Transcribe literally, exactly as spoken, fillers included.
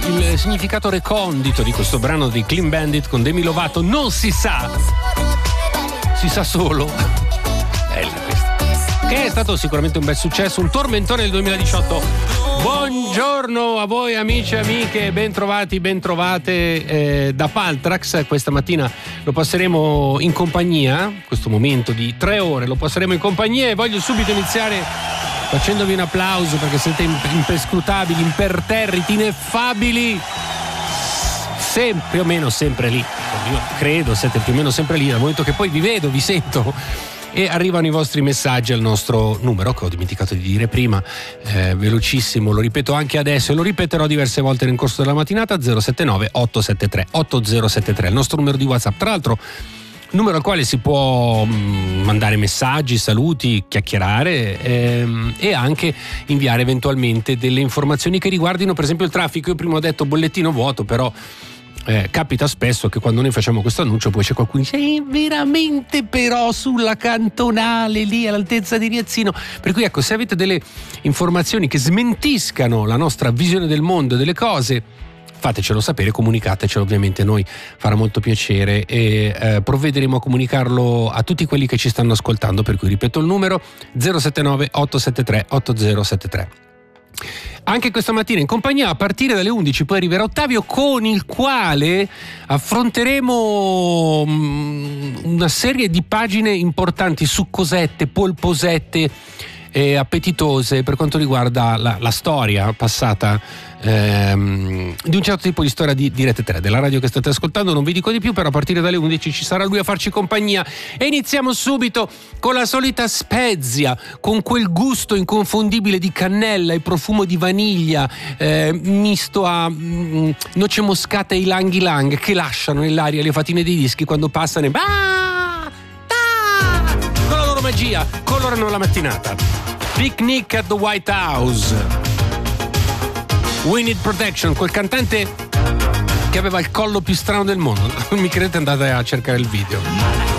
il significato recondito di questo brano di Clean Bandit con Demi Lovato non si sa, si sa solo. Bella questa. Che è stato sicuramente un bel successo, un tormentone del duemiladiciotto. Buongiorno a voi amici e amiche, ben trovati, ben trovate eh, da Paltrax. Questa mattina lo passeremo in compagnia, questo momento di tre ore lo passeremo in compagnia, e voglio subito iniziare facendovi un applauso perché siete imperscrutabili, imperterriti, ineffabili, sempre, più o meno sempre lì. Io credo siete più o meno sempre lì, dal momento che poi vi vedo, vi sento e arrivano i vostri messaggi al nostro numero che ho dimenticato di dire prima, eh, velocissimo, lo ripeto anche adesso e lo ripeterò diverse volte nel corso della mattinata. Zero sette nove otto sette tre otto zero sette tre, il nostro numero di WhatsApp, tra l'altro numero al quale si può mh, mandare messaggi, saluti, chiacchierare ehm, e anche inviare eventualmente delle informazioni che riguardino per esempio il traffico. Io prima ho detto bollettino vuoto, però Eh, capita spesso che quando noi facciamo questo annuncio poi c'è qualcuno che dice eh, veramente però sulla cantonale lì all'altezza di Riazzino, per cui ecco, se avete delle informazioni che smentiscano la nostra visione del mondo e delle cose, fatecelo sapere, comunicatecelo, ovviamente noi farà molto piacere e eh, provvederemo a comunicarlo a tutti quelli che ci stanno ascoltando, per cui ripeto il numero zero sette nove otto sette tre otto zero sette tre. Anche questa mattina in compagnia a partire dalle undici poi arriverà Ottavio, con il quale affronteremo una serie di pagine importanti, succosette, polposette e appetitose per quanto riguarda la, la storia passata ehm, di un certo tipo di storia di, di Rete tre, della radio che state ascoltando. Non vi dico di più, però a partire dalle undici ci sarà lui a farci compagnia e iniziamo subito con la solita spezia, con quel gusto inconfondibile di cannella e profumo di vaniglia eh, misto a mm, noce moscata e ylang ylang che lasciano nell'aria le fatine dei dischi quando passano e bah, bah, con la loro magia colorano la mattinata. Picnic at the White House, We Need Protection, quel cantante che aveva il collo più strano del mondo. Non mi credete, andate a cercare il video.